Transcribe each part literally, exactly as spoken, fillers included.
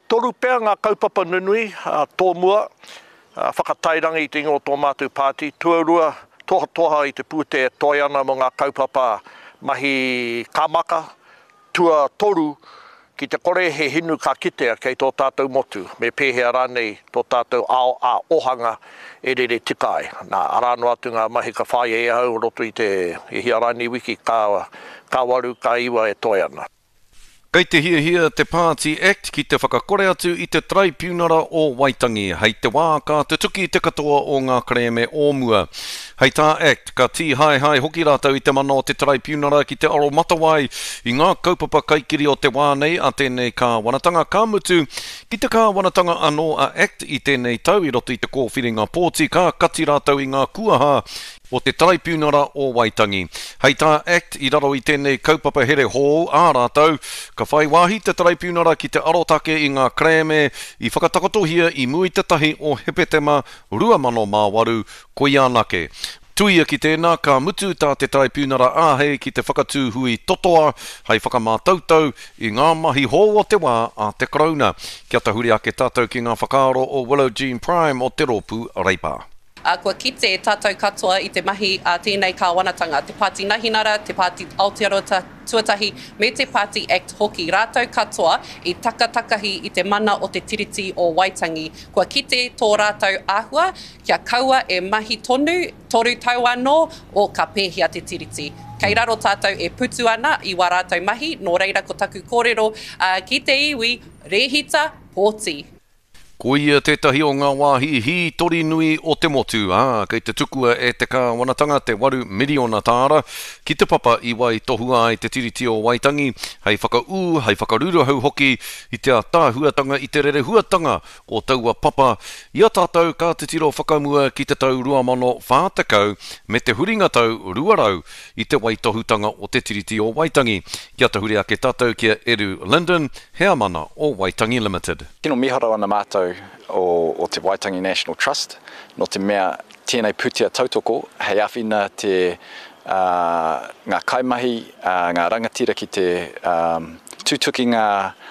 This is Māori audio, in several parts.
toru pea ngā kaupapa nunui, uh, tō mua, uh, whakatairangi i te ingo tō mātou pāti, tuarua, toha toha i te pūte toi ana mo ngā kaupapa mahi kāmaka, tua toru, ki te kore he hinu ka kitea kei tō tātou motu, me pēhea rānei tō tātou ao a ohanga e re re tikai. Nā arano atu ngā mahi ka whai e au roto i te e hia rānei wiki ka, ka waru, ka iwa e toi ana. Kei te hia hia te Party Act ki te whakakore atu i te Traipūnara o Waitangi. Hei te wā ka te tuki te katoa o ngā kreme o mua. Hei tā Act ka tī hai hai hoki rātau i te mana o te Traipūnara ki te aro matawai i ngā kaupapa kaikiri o te wā nei a tēnei ka wanatanga ka mutu ki te ka wanatanga anō a Act i tēnei tau i roto i te kōwhiringa pōti ka kati rātau i ngā kuaha o te Traipūnara o Waitangi. Hei tā Act i raro i tēnei kaupapa here hō ā rātau, ka whai wāhi te Traipūnara ki te arotake i ngā kreme i whakatakotohia i mui te tahi o hepetema rua mano mā waru koianake. Tuia ki tēnā ka mutu tā te Traipūnara āhei ki te whakatūhui totoa hei whakamātautau i ngā mahi hō o te wā a te Corona. Kia tahuri ake tātou ki ngā whakaaro o Willow Jean Prime o te Ropu Reipa. Uh, kua kite e tātou katoa i te mahi a uh, tēnei ka wanatanga, te Pāti Nahinara, te Pāti Aotearoa Tuatahi, me te Party Act hoki. Rātou katoa i takatakahi i te mana o te tiriti o Waitangi. Kua kite tō rātou āhua, kia kaua e mahi tonu, toru tau anō o ka pēhia te tiriti. Kei raro tātou e putu ana i wā rātou mahi, nō reira ko taku kōrero uh, ki te iwi, rehita, pōti. Ko ia tētahi o ngā wāhi hi tori nui o te motu, ah, kei te tukua e te ka wanatanga te waru miliona tāra, ki te papa i wai tohua ai te tiriti o Waitangi, hei whakau, hei whakaruru hau hoki, i te ata huatanga, i te rere huatanga o taua papa, ia tātou ka te tiro whakamua ki te tau rua mano whātakau, me te huringa tau ruarau, i te waitohutanga o te tiriti o Waitangi. Kia tahuri ake tātou kia Eru Linden, hea mana o Waitangi Limited. Tino mihara ana mātou o, o te Waitangi National Trust, no te mea tēnei putia tautoko, hei awhina te uh, ngā kaimahi, uh, ngā rangatira ki te um, tūtuki ngā,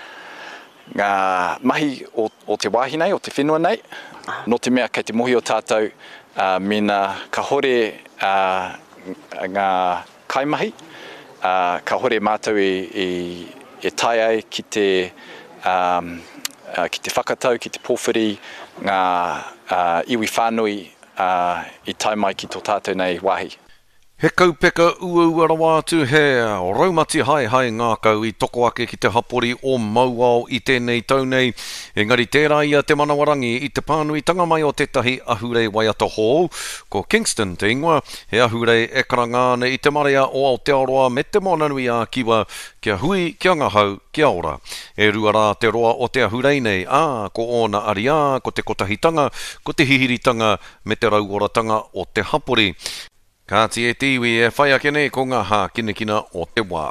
ngā mahi o, o te wāhi nei, o te whenua nei, no te mea kei te mohi o tātou, uh, mena ka hore uh, ngā kaimahi, uh, ka hore mātou i, i, e tai ai ki te um, Uh, ki te whakatau, ki te pōwhiri, ngā uh, iwi whānui uh, i taumai ki tō tātou nei wāhi. He kaupeka ua ua atu he raumati hai hai ngā kau i toko ake ki te hapori o Mauao i tēnei taunei. Engari tērā ia te manawarangi i te pānui tangamai o tētahi ahurei Waiata Hall, ko Kingston te ingoa, he ahurei e karangāne i te marea o Aotearoa me te monanui a kiwa, kia hui, kia ngahau, kia ora. E rua rā te roa o te ahurei nei, ā, ko ona aria, ko te kotahitanga, ko te hihiritanga, me te rauoratanga o te hapori. Ka ti e tiwi e whai ake nei ko ngā hā kinekina o te wā.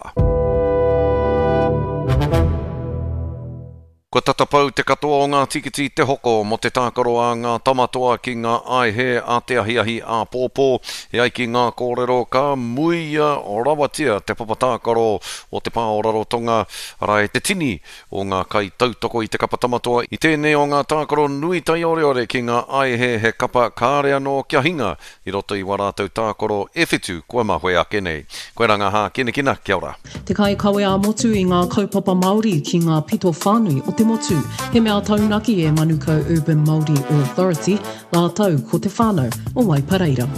Ko tatapau te katoa o ngā tikiti te hoko mo te tākaro a ngā tamatoa ki ngā aihe a te ahiahi a pōpō, e ai ki ngā kōrero ka muia o rawatia te papatākaro o te pāorarotonga, rai te tini o ngā kai tautoko i te kapa tamatoa i tēnei o ngā tākaro nui tai ore ore ki ngā aihe he kapa kāre anō kia hinga i roto i warātou tākaro e whitu kua mahoe ake nei. Koe ranga hā kinekina, kia ora. Te kai kawe a motu i ngā kaupapa Māori ki ngā pito whānui o te motu, he mea taunaki e Manukau Urban Māori Authority, nā tau ko te whānau o Waipareira.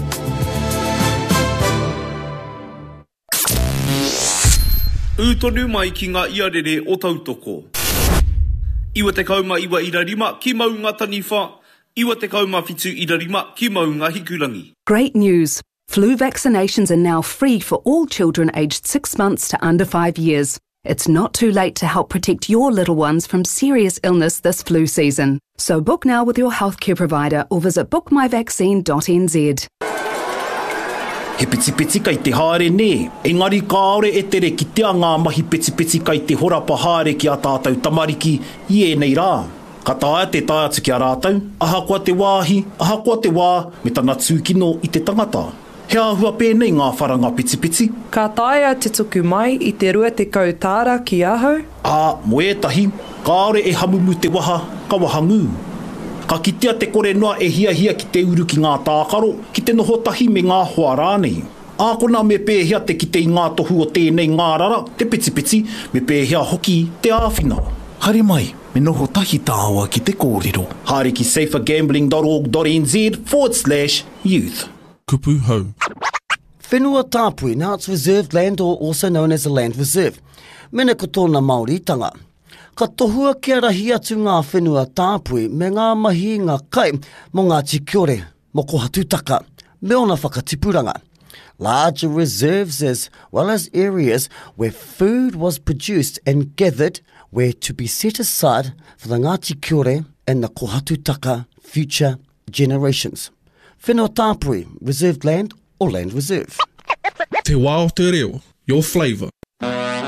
Ūtonu mai ki ngā iarere o tautoko. Iwa te kauma iwa ira rima ki mau ngā taniwha, iwa te kauma whitu ira rima ki mau ngā hikurangi. Great news! Flu vaccinations are now free for all children aged six months to under five years. It's not too late to help protect your little ones from serious illness this flu season. So book now with your healthcare provider or visit book my vaccine dot n z. He piti piti kai te haere ne, engari kāore e tere ki tea ngā mahi piti piti kai te horapa haere ki a tātou tamariki i e nei rā. Ka tāia te tāiatu ki a rātou, aha kua te wāhi, aha kua te wā, me tana tūkino i te tangata. He ahua pēnei ngā wharanga piti-piti. Ka taia te tuku mai i te rua te kautāra ki ahau? A, mo etahi, kāore e hamumu te waha, ka wahangu. Ka kitea te kore noa e hia hia ki te uru ki ngā tākaro, ki te noho tahi me ngā hoa rānei. A kona me pēhea te ki te ngā tohu o tēnei ngā rara, te piti-piti, me pēhea hoki te āwhina. Haere mai, me noho tahi tāua ki te kōrero. Haere ki safergambling.org.nz forward slash youth. Kupu hau. Whenua Tāpui, now it's reserved land or also known as a land reserve. Mene ko tōna Māori tanga. Ka tohua kia rahi atu ngā whenua Tāpui me ngā mahi ngā kai mo ngā tikiore mo ko hatutaka me ona whakatipuranga. Larger reserves as well as areas where food was produced and gathered were to be set aside for the Ngāti Kiore and the Kohatutaka future generations. Whenua Tāpui, reserved land or land reserve. Te wā o te reo, your flavour.